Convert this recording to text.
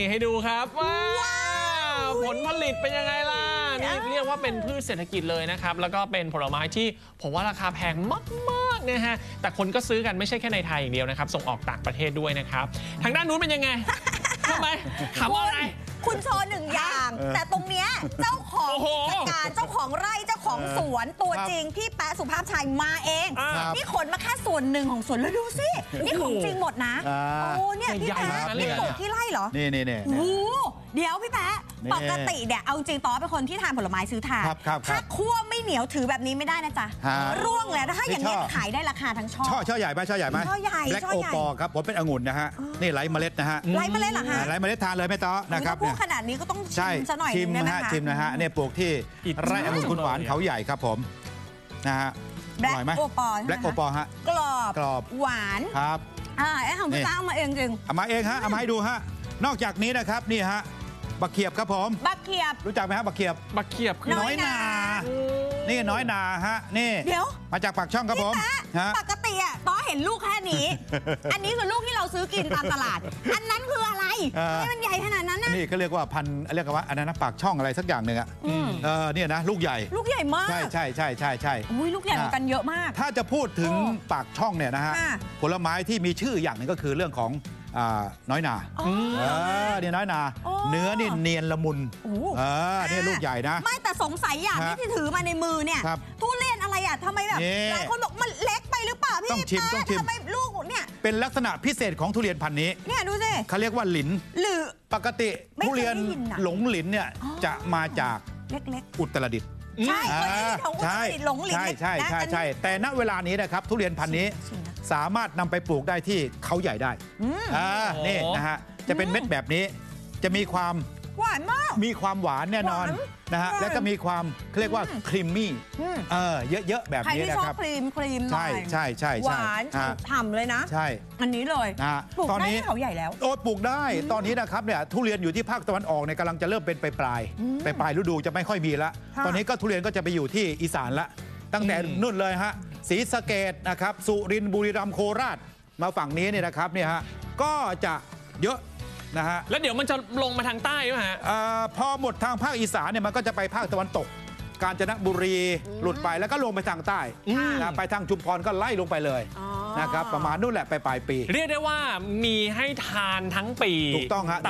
ให้ดูครับว้าวผลผลิตเป็นยังไงล่ะนี่เรียกว่าเป็นพืชเศรษฐกิจเลยนะครับแล้วก็เป็นผลไม้ที่ผมว่าราคาแพงมากๆนะฮะแต่คนก็ซื้อกันไม่ใช่แค่ในไทยอย่างเดียวนะครับส่งออกต่างประเทศด้วยนะครับทางด้านนู้นเป็นยังไงทำไมถามว่าอะไรคุณโชว์หนึ่งอย่างแต่ตรงเนี้ยเจ้าของกิจการเจ้าของไร่เจ้าของสวนตัวจริงพี่แป๊ะสุภาพชัยมาเองนี่ขนมาแค่ส่วนหนึ่งของสวนแล้วดูสินี่ของจริงหมดนะโอ้เนี่ยพี่แป๊ะนี่ปลูกที่ไร่เหรอนี่โอ้เดี๋ยวพี่แป๊ะปกติเนี่ยเอาจริงต้อเป็นคนที่ทานผลไม้ซื้อทานถ้าคั่วไม่เหนียวถือแบบนี้ไม่ได้นะจ๊ะร่วงเลยถ้าอย่างนี้ขายได้ราคาทั้งช่อใหญ่ไหมช่อใหญ่ไหมช่อใหญ่แบล็กโอปอครับผมเป็นองุ่นนะฮะนี่ไร้เมล็ดนะฮะไร้เมล็ดเหรอฮะไร้เมล็ดทานเลยไม่ต้อนะครับพูดขนาดนี้ก็ต้องชิมซะหน่อยนึงนะคะชิมนะฮะเนี่ยปลูกที่ไร่องุ่นคุณหวานเขาใหญ่ครับผมนะฮะแบล็กโอปอแบล็กโอปอฮะกรอบหวานครับไอ้ของพี่ต้าเอามาเองจริงเอามาเองฮะเอามาให้ดูฮะนอกจากนี้นะครับนี่ฮะบักเขียบครับผมบักเขียบรู้จักไหมฮะบักเขียบคือน้อยนานี่น้อยนาฮะนี่เดี๋ยวมาจากปากช่องครับผมปกติอ่ะต้อเห็นลูกแค่นี้อันนี้คือลูกที่เราซื้อกินตามตลาดอันนั้นคืออะไรที่มันใหญ่ขนาดนั้นนะนี่เขาเรียกว่าพันเรียกว่าอันนั้นปากช่องอะไรสักอย่างหนึ่งอ่ะเนี่ยนะลูกใหญ่มากใช่อุ้ยลูกใหญ่เหมือนกันเยอะมากถ้าจะพูดถึงปากช่องเนี่ยนะฮะผลไม้ที่มีชื่ออย่างหนึ่งก็คือเรื่องของน้อยนาเนี่ยน้อยนาเนื้อนี่เนียนละมุนนี่ลูกใหญ่นะไม่แต่สงสัยอย่างที่ถือมาในมือเนี่ยทุเรียนอะไรอ่ะทำไมแบบหลายคนบอกมันเล็กไปหรือเปล่าพี่ต้องชิมทำไมลูกเนี่ยเป็นลักษณะพิเศษของทุเรียนพันธุ์นี้เนี่ยดูสิเขาเรียกว่าหลินหรือปกติทุเรียนหลงหลินเนี่ยจะมาจากเล็กอุตรดิตถ์ใช่หลงหลินใช่แต่ณเวลานี้นะครับทุเรียนพันธุ์นี้สามารถนำไปปลูกได้ที่เขาใหญ่ได้นี่นะฮะจะเป็นเม็ดแบบนี้จะมีความหวานมากมีความหวานแน่นอนนะฮะแล้วก็มีความเรียกว่าครีมมี่เยอะๆแบบนี้นะครับครีมใช่หวานฉ่ำเลยนะใช่อันนี้เลยปลูกได้ที่เขาใหญ่แล้วโอ้ปลูกได้ตอนนี้นะครับเนี่ยทุเรียนอยู่ที่ภาคตะวันออกเนี่ยกำลังจะเริ่มเป็นปลายฤดูจะไม่ค่อยมีละตอนนี้ก็ทุเรียนก็จะไปอยู่ที่อีสานละตั้งแต่นู่นเลยฮะศรีสะเกษนะครับสุรินทร์บุรีรัมย์โคราชมาฝั่งนี้เนี่ยนะครับเนี่ยฮะก็จะเยอะนะฮะแล้วเดี๋ยวมันจะลงมาทางใต้ไหมฮะพอหมดทางภาคอีสานเนี่ยมันก็จะไปภาคตะวันตกกาญจนบุรีหลุดไปแล้วก็ลงไปทางใต้นะไปทางชุมพรก็ไล่ลงไปเลยนะครับประมาณนู่นแหละไปปลายปีเรียกได้ว่ามีให้ทานทั้งปีถูกต้องฮะ